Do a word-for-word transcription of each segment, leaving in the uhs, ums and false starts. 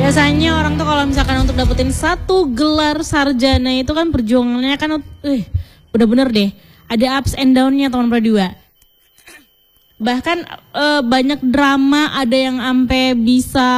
Biasanya orang tuh kalau misalkan untuk dapetin satu gelar sarjana itu kan perjuangannya kan eh bener-bener deh ada ups and down-nya teman berdua. Bahkan eh, banyak drama, ada yang sampai bisa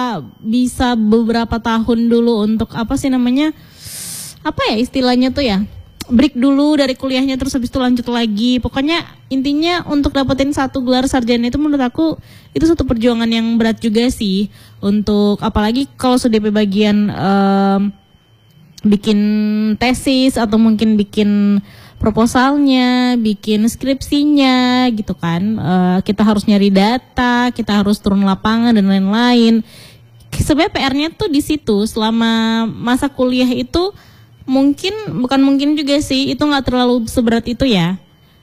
bisa beberapa tahun dulu untuk apa sih namanya? Apa ya istilahnya tuh ya? Break dulu dari kuliahnya terus habis itu lanjut lagi. Pokoknya intinya untuk dapetin satu gelar sarjana itu menurut aku itu satu perjuangan yang berat juga sih. Untuk apalagi kalau sudah di bagian um, bikin tesis atau mungkin bikin proposalnya, bikin skripsinya gitu kan. Uh, kita harus nyari data, kita harus turun lapangan dan lain-lain. Sebenarnya P R-nya tuh di situ selama masa kuliah itu. Mungkin, bukan mungkin juga sih, itu gak terlalu seberat itu ya.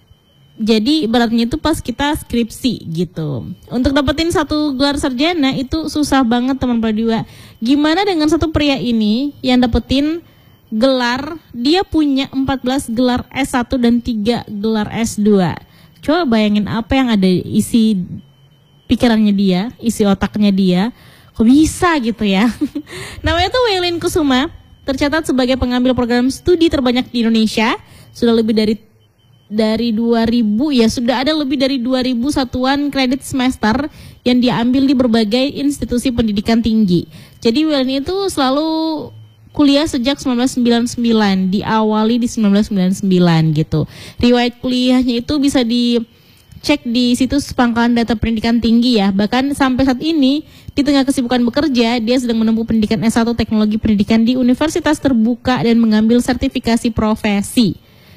Jadi beratnya itu pas kita skripsi gitu. Untuk dapetin satu gelar sarjana itu susah banget teman berdua. Gimana dengan satu pria ini yang dapetin gelar, dia punya empat belas gelar S satu dan tiga gelar S dua. Coba bayangin apa yang ada isi pikirannya dia, isi otaknya dia. Kok bisa gitu ya. Namanya tuh Waylin Kusuma. Tercatat sebagai pengambil program studi terbanyak di Indonesia. Sudah lebih dari dari dua ribu ya, sudah ada lebih dari dua ribu satuan kredit semester yang diambil di berbagai institusi pendidikan tinggi. Jadi Waylin itu selalu kuliah sejak seribu sembilan ratus sembilan puluh sembilan, diawali di seribu sembilan ratus sembilan puluh sembilan gitu. Riwayat kuliahnya itu bisa dicek di situs Pangkalan Data Pendidikan Tinggi ya. Bahkan sampai saat ini di tengah kesibukan bekerja, dia sedang menempuh pendidikan S satu Teknologi Pendidikan di Universitas Terbuka dan mengambil sertifikasi profesi.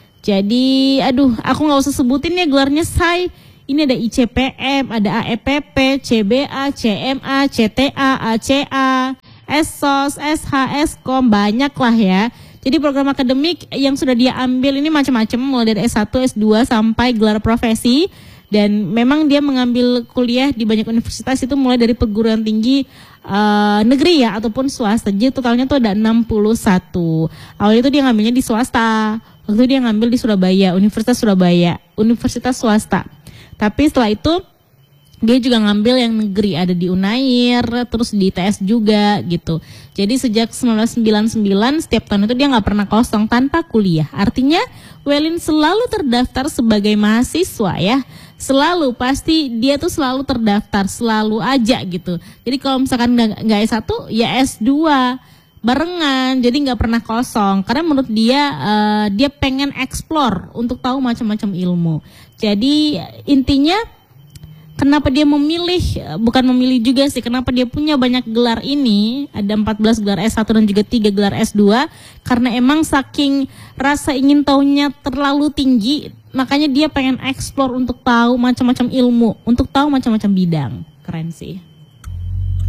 Jadi, aduh, aku nggak usah sebutin ya gelarnya, say. Ini ada I C P M, ada A E P P, C B A, C M A, C T A, A C A, S O S, S H, S-Kom, banyak lah ya. Jadi program akademik yang sudah dia ambil ini macam-macam, mulai dari S satu, S dua sampai gelar profesi. Dan memang dia mengambil kuliah di banyak universitas itu mulai dari perguruan tinggi uh, negeri ya ataupun swasta. Jadi totalnya tuh ada enam puluh satu. Awalnya itu dia ngambilnya di swasta. Waktu itu dia ngambil di Surabaya, Universitas Surabaya, universitas swasta. Tapi setelah itu dia juga ngambil yang negeri, ada di Unair, terus di I T S juga gitu. Jadi sejak seribu sembilan ratus sembilan puluh sembilan setiap tahun itu dia nggak pernah kosong tanpa kuliah. Artinya Waylin selalu terdaftar sebagai mahasiswa ya. Selalu, pasti dia tuh selalu terdaftar, selalu aja gitu. Jadi kalau misalkan nggak S satu ya S dua barengan, jadi nggak pernah kosong. Karena menurut dia uh, dia pengen explore untuk tahu macam-macam ilmu. Jadi intinya kenapa dia memilih, bukan memilih juga sih, kenapa dia punya banyak gelar ini, ada empat belas gelar S satu dan juga tiga gelar S dua, karena emang saking rasa ingin tahunya terlalu tinggi, makanya dia pengen explore untuk tahu macam-macam ilmu, untuk tahu macam-macam bidang. Keren sih.